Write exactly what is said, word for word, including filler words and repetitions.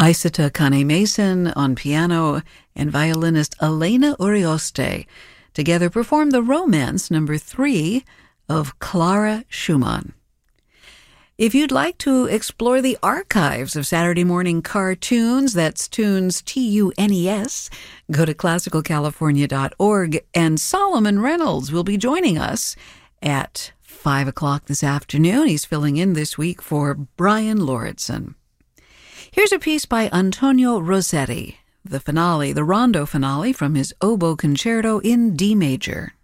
Isata Kane-Mason on piano, and violinist Elena Urioste together perform the Romance number three of Clara Schumann. If you'd like to explore the archives of Saturday Morning Cartoons, that's Tunes, T U N E S, go to classical california dot org, and Solomon Reynolds will be joining us at five o'clock this afternoon. He's filling in this week for Brian Lauritsen. Here's a piece by Antonio Rossetti, the finale, the rondo finale from his oboe concerto in D major.